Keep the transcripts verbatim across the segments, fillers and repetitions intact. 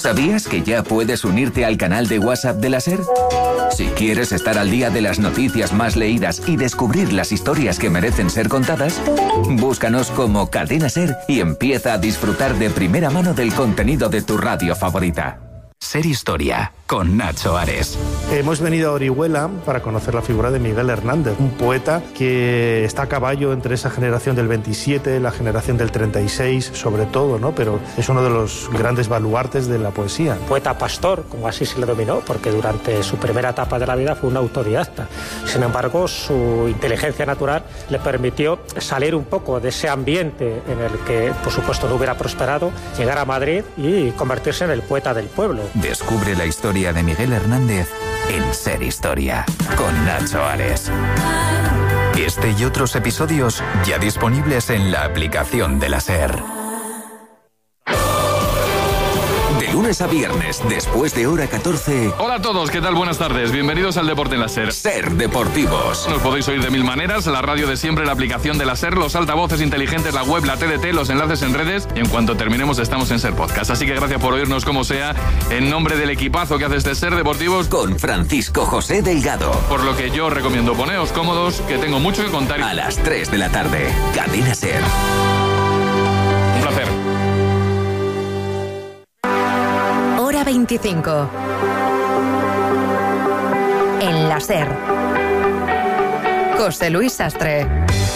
¿Sabías que ya puedes unirte al canal de WhatsApp de la SER? Si quieres estar al día de las noticias más leídas y descubrir las historias que merecen ser contadas, búscanos como Cadena SER y empieza a disfrutar de primera mano del contenido de tu radio favorita. Ser Historia, con Nacho Ares. Hemos venido a Orihuela para conocer la figura de Miguel Hernández, un poeta que está a caballo entre esa generación del veintisiete, la generación del treinta y seis, sobre todo, ¿no? Pero es uno de los grandes baluartes de la poesía. Poeta pastor, como así se le denominó, porque durante su primera etapa de la vida fue un autodidacta. Sin embargo, su inteligencia natural le permitió salir un poco de ese ambiente en el que, por supuesto, no hubiera prosperado, llegar a Madrid y convertirse en el poeta del pueblo. Descubre la historia de Miguel Hernández en Ser Historia, con Nacho Ares. Este y otros episodios ya disponibles en la aplicación de la SER. De lunes a viernes, después de hora catorce... Hola a todos, ¿qué tal? Buenas tardes, bienvenidos al Deporte en la SER. SER Deportivos. Nos podéis oír de mil maneras, la radio de siempre, la aplicación de la SER, los altavoces inteligentes, la web, la T D T, los enlaces en redes, y en cuanto terminemos estamos en SER Podcast. Así que gracias por oírnos como sea, en nombre del equipazo que hace este SER Deportivos, con Francisco José Delgado. Por lo que yo recomiendo poneos cómodos, que tengo mucho que contar. A las tres de la tarde, Cadena SER. Un placer. veinticinco en la SER. José Luis Sastre.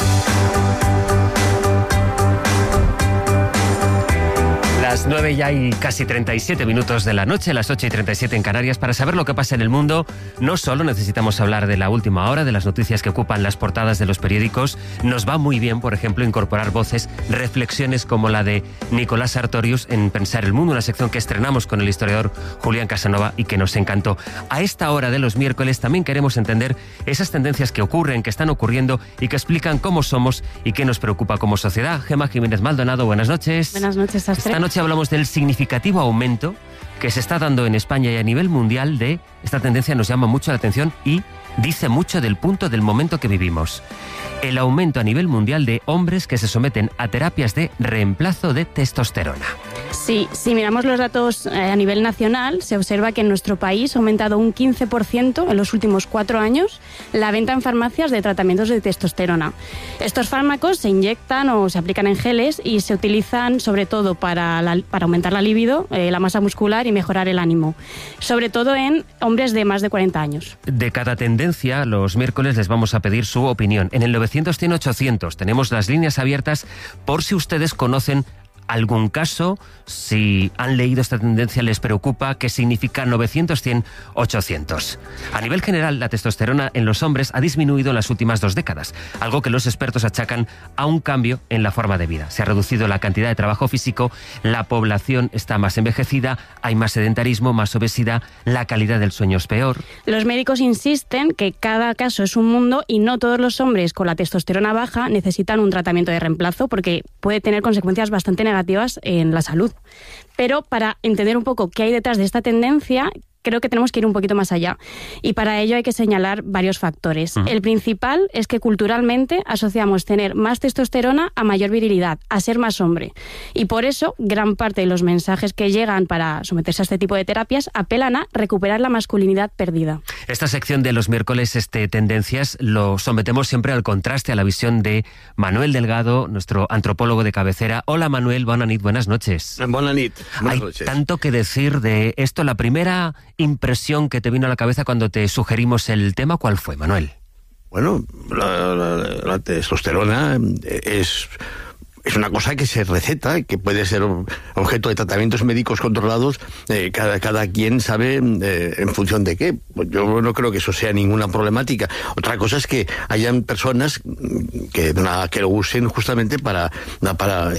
Las nueve ya y casi treinta y siete minutos de la noche, las ocho y treinta y siete en Canarias. Para saber lo que pasa en el mundo, no solo necesitamos hablar de la última hora, de las noticias que ocupan las portadas de los periódicos. Nos va muy bien, por ejemplo, incorporar voces, reflexiones como la de Nicolás Sartorius en Pensar el Mundo, una sección que estrenamos con el historiador Julián Casanova y que nos encantó. A esta hora de los miércoles también queremos entender esas tendencias que ocurren, que están ocurriendo y que explican cómo somos y qué nos preocupa como sociedad. Gemma Jiménez Maldonado, buenas noches. Buenas noches, Sastre. Esta noche hablamos del significativo aumento que se está dando en España y a nivel mundial de esta tendencia. Nos llama mucho la atención y dice mucho del punto del momento que vivimos. El aumento a nivel mundial de hombres que se someten a terapias de reemplazo de testosterona. Sí, si miramos los datos eh, a nivel nacional, se observa que en nuestro país ha aumentado un quince por ciento en los últimos cuatro años la venta en farmacias de tratamientos de testosterona. Estos fármacos se inyectan o se aplican en geles y se utilizan sobre todo para, la, para aumentar la libido, eh, la masa muscular y mejorar el ánimo, sobre todo en hombres de más de cuarenta años. De cada tendencia, los miércoles les vamos a pedir su opinión. En el novecientos cien ochocientos tenemos las líneas abiertas por si ustedes conocen algún caso, si han leído esta tendencia, les preocupa, qué significa novecientos cien ochocientos. A nivel general, la testosterona en los hombres ha disminuido en las últimas dos décadas, algo que los expertos achacan a un cambio en la forma de vida. Se ha reducido la cantidad de trabajo físico, la población está más envejecida, hay más sedentarismo, más obesidad, la calidad del sueño es peor. Los médicos insisten que cada caso es un mundo y no todos los hombres con la testosterona baja necesitan un tratamiento de reemplazo porque puede tener consecuencias bastante negativas en la salud. Pero para entender un poco qué hay detrás de esta tendencia, creo que tenemos que ir un poquito más allá. Y para ello hay que señalar varios factores. Uh-huh. El principal es que culturalmente asociamos tener más testosterona a mayor virilidad, a ser más hombre. Y por eso, gran parte de los mensajes que llegan para someterse a este tipo de terapias apelan a recuperar la masculinidad perdida. Esta sección de los miércoles, este Tendencias, lo sometemos siempre al contraste, a la visión de Manuel Delgado, nuestro antropólogo de cabecera. Hola Manuel, buena nit, buenas noches. Buena nit, buenas Hay noches. Tanto que decir de esto. La primera impresión que te vino a la cabeza cuando te sugerimos el tema, ¿cuál fue, Manuel? Bueno, la, la, la testosterona es... Es una cosa que se receta, que puede ser objeto de tratamientos médicos controlados, eh, cada, cada quien sabe eh, en función de qué. Yo no creo que eso sea ninguna problemática. Otra cosa es que hayan personas que, que lo usen justamente para, para,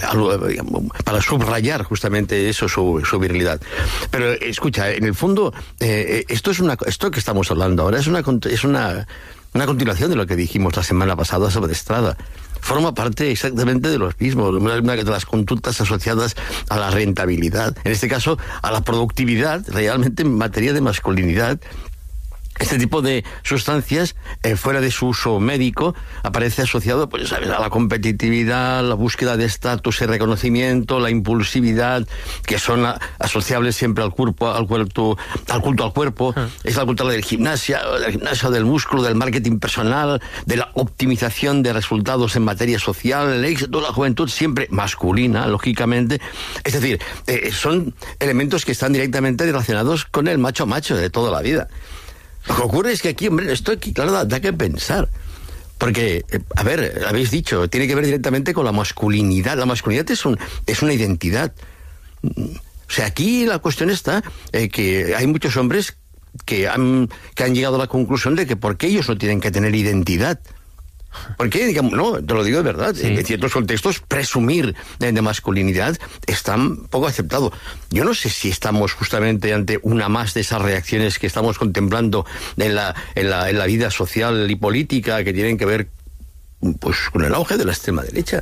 para subrayar justamente eso, su, su virilidad. Pero escucha, en el fondo, eh, esto es una, esto que estamos hablando ahora es una, es una, una continuación de lo que dijimos la semana pasada sobre Estrada. Forma parte exactamente de los mismos, una de las conductas asociadas a la rentabilidad, en este caso a la productividad, realmente en materia de masculinidad, Este tipo de sustancias, eh, fuera de su uso médico, aparece asociado, pues, ¿sabes?, a la competitividad, la búsqueda de estatus y reconocimiento, la impulsividad, que son a, asociables siempre al cuerpo, al cuerpo, al culto al cuerpo. Uh-huh. Es la cultura del gimnasio, del gimnasio, del músculo, del marketing personal, de la optimización de resultados en materia social, el éxito de la juventud siempre masculina, lógicamente. Es decir, eh, son elementos que están directamente relacionados con el macho macho de toda la vida. Lo que ocurre es que aquí, hombre, esto aquí, claro, da, da que pensar. Porque, eh, a ver, habéis dicho, tiene que ver directamente con la masculinidad. La masculinidad es, un, es una identidad. O sea, aquí la cuestión está eh, que hay muchos hombres que han, que han llegado a la conclusión de que por qué ellos no tienen que tener identidad. Porque, digamos, no, te lo digo de verdad, sí. En ciertos contextos presumir de, de masculinidad es tan poco aceptado. Yo no sé si estamos justamente ante una más de esas reacciones que estamos contemplando en la, en la, en la vida social y política que tienen que ver, pues, con el auge de la extrema derecha.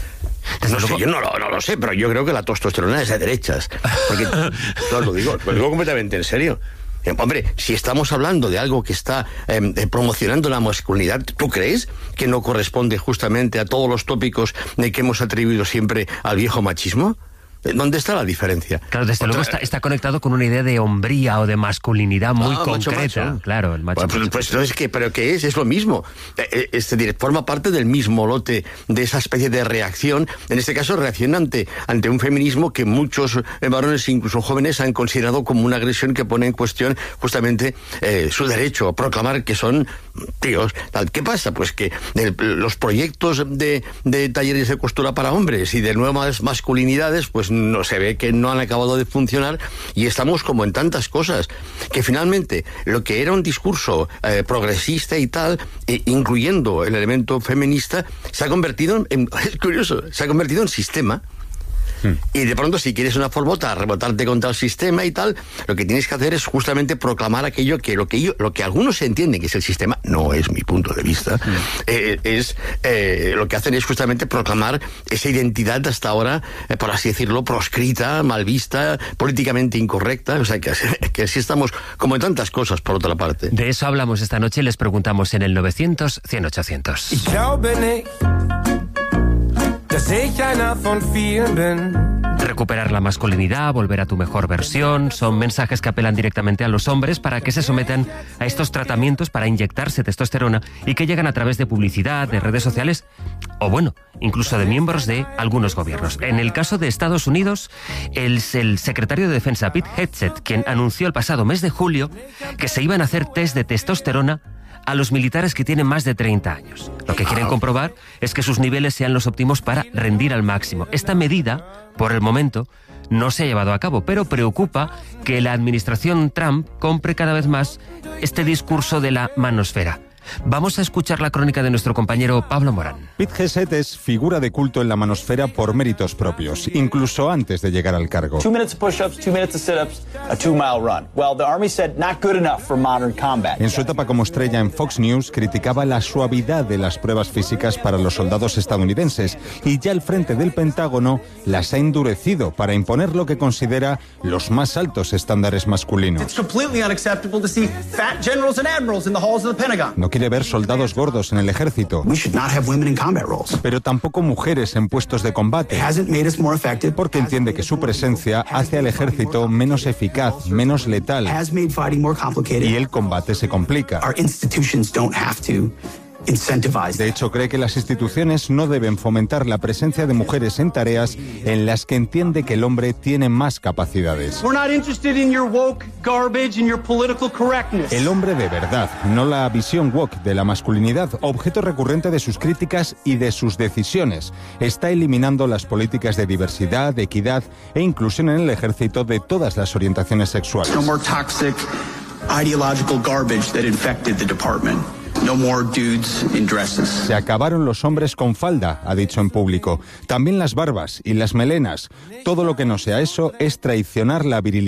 No sé, yo no, no lo sé, pero yo creo que la testosterona es de derechas. Porque, no, lo digo, lo digo completamente en serio. Eh, hombre, si estamos hablando de algo que está eh, promocionando la masculinidad, ¿tú crees que no corresponde justamente a todos los tópicos de que hemos atribuido siempre al viejo machismo? ¿Dónde está la diferencia? Claro, desde Otra... luego está, está conectado con una idea de hombría o de masculinidad muy ah, concreta. Macho, macho. Claro, el macho. Pues, pues entonces, ¿qué? ¿Pero qué es? Es lo mismo. Es decir, forma parte del mismo lote de esa especie de reacción. En este caso, reacción ante, ante un feminismo que muchos varones, incluso jóvenes, han considerado como una agresión que pone en cuestión justamente eh, su derecho a proclamar que son tíos. ¿Qué pasa? Pues que el, los proyectos de, de talleres de costura para hombres y de nuevas masculinidades, pues no se ve que no han acabado de funcionar y estamos como en tantas cosas que finalmente lo que era un discurso eh, progresista y tal, eh, incluyendo el elemento feminista, se ha convertido en, es curioso, se ha convertido en sistema. Hmm. Y de pronto, si quieres una forbota, rebotarte contra el sistema y tal, lo que tienes que hacer es justamente proclamar aquello que lo que, yo, lo que algunos entienden que es el sistema, no es mi punto de vista, hmm. eh, es eh, lo que hacen es justamente proclamar esa identidad hasta ahora, eh, por así decirlo, proscrita, mal vista, políticamente incorrecta. O sea, que, que así estamos como en tantas cosas, por otra parte. De eso hablamos esta noche y les preguntamos en el novecientos, cien, ochocientos. Recuperar la masculinidad, volver a tu mejor versión, son mensajes que apelan directamente a los hombres para que se sometan a estos tratamientos para inyectarse testosterona y que llegan a través de publicidad, de redes sociales o, bueno, incluso de miembros de algunos gobiernos. En el caso de Estados Unidos, el, el secretario de Defensa, Pete Hegseth, quien anunció el pasado mes de julio que se iban a hacer test de testosterona a los militares que tienen más de treinta años. Lo que quieren comprobar es que sus niveles sean los óptimos para rendir al máximo. Esta medida, por el momento, no se ha llevado a cabo, pero preocupa que la administración Trump compre cada vez más este discurso de la manosfera. Vamos a escuchar la crónica de nuestro compañero Pablo Morán. Pete Hegseth es figura de culto en la manosfera por méritos propios, incluso antes de llegar al cargo. Two minutes of push-ups, two minutes of sit-ups, a two-mile run. Well, the Army said not good enough for modern combat. En su etapa como estrella en Fox News, criticaba la suavidad de las pruebas físicas para los soldados estadounidenses y ya al frente del Pentágono las ha endurecido para imponer lo que considera los más altos estándares masculinos. It's completely unacceptable to see fat generals and admirals in the halls of the Pentagon. No quiere ver soldados gordos en el ejército, pero tampoco mujeres en puestos de combate, porque entiende que su presencia hace al ejército menos eficaz, menos letal, y el combate se complica. De hecho, cree que las instituciones no deben fomentar la presencia de mujeres en tareas en las que entiende que el hombre tiene más capacidades. El hombre de verdad, no la visión woke de la masculinidad, objeto recurrente de sus críticas y de sus decisiones, está eliminando las políticas de diversidad, equidad e inclusión en el ejército de todas las orientaciones sexuales. No more toxic ideological garbage that infected the department. No more dudes in dresses. Se acabaron los hombres con falda, ha dicho en público. También las barbas y las melenas. Todo lo que no sea eso es traicionar la virilidad.